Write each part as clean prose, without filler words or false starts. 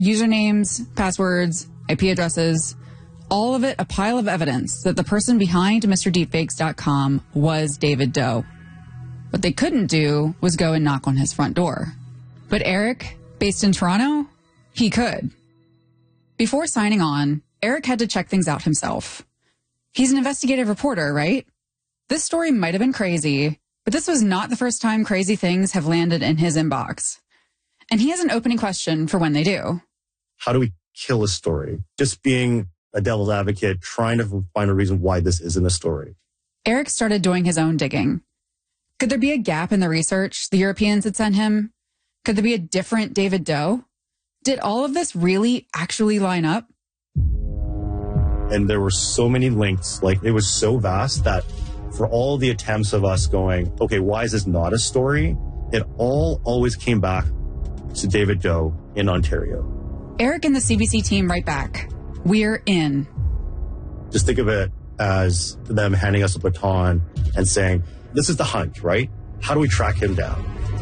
Usernames, passwords, IP addresses, all of it a pile of evidence that the person behind MrDeepfakes.com was David Doe. What they couldn't do was go and knock on his front door. But Eric, based in Toronto, he could. Before signing on, Eric had to check things out himself. He's an investigative reporter, right? This story might have been crazy, but this was not the first time crazy things have landed in his inbox. And he has an opening question for when they do. How do we kill a story? Just being a devil's advocate, trying to find a reason why this isn't a story. Eric started doing his own digging. Could there be a gap in the research the Europeans had sent him? Could there be a different David Doe? Did all of this really actually line up? And there were so many links, like it was so vast that for all the attempts of us going, okay, why is this not a story? It all always came back to David Doe in Ontario. Eric and the CBC team write back. We're in. Just think of it as them handing us a baton and saying, this is the hunt, right? How do we track him down?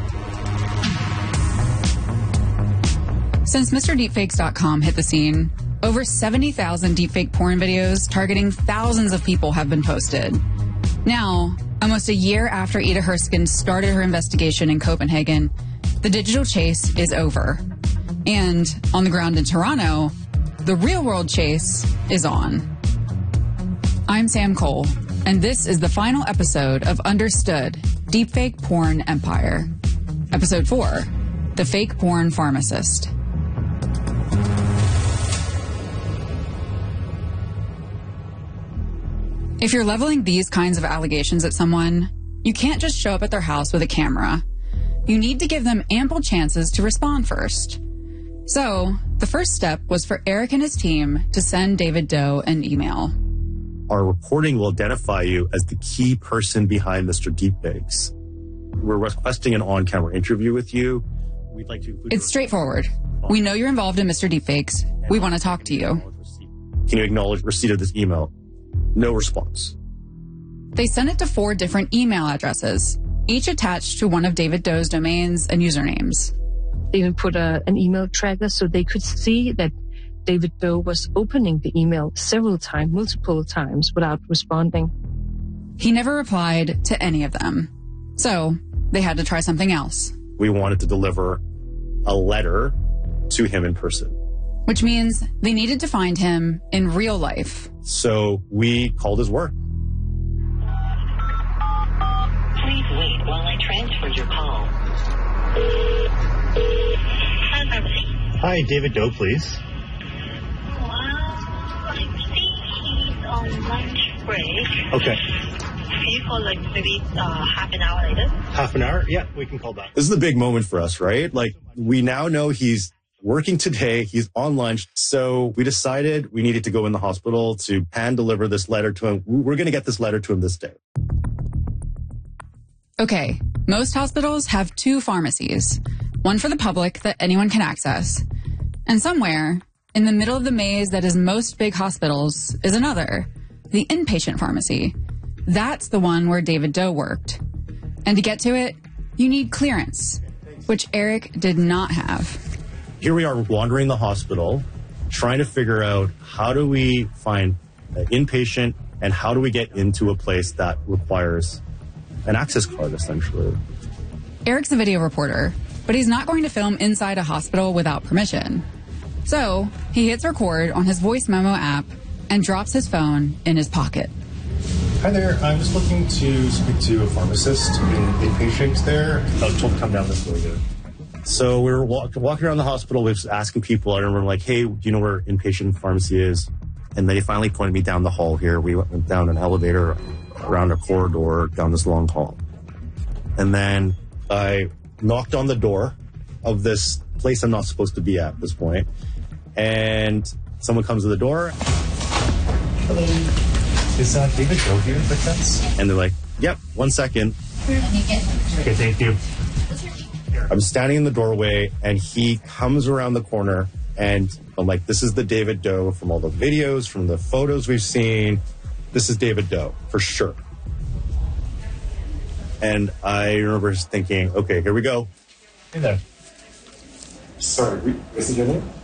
Since MrDeepfakes.com hit the scene, over 70,000 deepfake porn videos targeting thousands of people have been posted. Now, almost a year after Ida Herskin started her investigation in Copenhagen, the digital chase is over. And on the ground in Toronto, the real-world chase is on. I'm Sam Cole, and this is the final episode of Understood, Deepfake Porn Empire. Episode 4, The Fake Porn Pharmacist. If you're leveling these kinds of allegations at someone, you can't just show up at their house with a camera. You need to give them ample chances to respond first. So, the first step was for Eric and his team to send David Doe an email. Our reporting will identify you as the key person behind Mr. Deepfakes. We're requesting an on-camera interview with you. We'd like to include... It's straightforward. We know you're involved in Mr. Deepfakes. We want to talk to you. Can you acknowledge receipt of this email? No response. They sent it to 4 different email addresses, each attached to one of David Doe's domains and usernames. They even put an email tracker so they could see that David Doe was opening the email several times, multiple times, without responding. He never replied to any of them. So they had to try something else. We wanted to deliver a letter to him in person. Which means they needed to find him in real life. So we called his work. Please wait while I transfer your call. Hi, David Doe, please. I think he's on lunch break. Okay. Can you call like maybe half an hour later? Half an hour? Yeah, we can call back. This is the big moment for us, right? Like, we now know he's working today. He's on lunch. So we decided we needed to go in the hospital to hand deliver this letter to him. We're going to get this letter to him this day. Okay, most hospitals have 2 pharmacies, one for the public that anyone can access, and somewhere in the middle of the maze that is most big hospitals is another, the inpatient pharmacy. That's the one where David Doe worked. And to get to it, you need clearance, which Eric did not have. Here we are wandering the hospital, trying to figure out how do we find an inpatient and how do we get into a place that requires an access card, essentially. Eric's a video reporter, but he's not going to film inside a hospital without permission. So he hits record on his voice memo app and drops his phone in his pocket. Hi there. I'm just looking to speak to a pharmacist in inpatient there. I was told to come down this way here. So we were walking around the hospital. We were just asking people. I remember like, hey, do you know where inpatient pharmacy is? And they finally pointed me down the hall here. We went down an elevator, around a corridor, down this long hall. And then I knocked on the door of this place I'm not supposed to be at this point. And someone comes to the door. Hello. Is David Doe here, by chance? And they're like, yep, 1 second. Okay, thank you. I'm standing in the doorway, and he comes around the corner, and I'm like, this is the David Doe from all the videos, from the photos we've seen. This is David Doe, for sure. And I remember just thinking, okay, here we go. Hey there. Sorry, is it your name?